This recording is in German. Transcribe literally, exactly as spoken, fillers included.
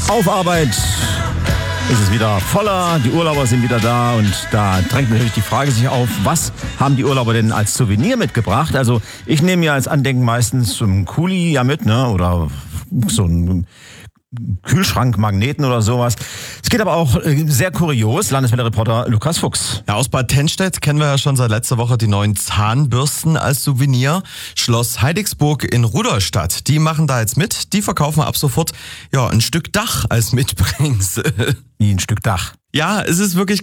Auf Arbeit ist es wieder voller, die Urlauber sind wieder da und da drängt natürlich die Frage sich auf, was haben die Urlauber denn als Souvenir mitgebracht? Also ich nehme ja als Andenken meistens so einen Kuli ja mit, ne, oder so einen Kühlschrankmagneten oder sowas. Es geht aber auch sehr kurios. Landeswelle-Reporter Lukas Fuchs. Ja, aus Bad Tennstedt kennen wir ja schon seit letzter Woche die neuen Zahnbürsten als Souvenir. Schloss Heidigsburg in Rudolstadt, die machen da jetzt mit. Die verkaufen ab sofort ja ein Stück Dach als Mitbringsel. Wie ein Stück Dach. Ja, es ist wirklich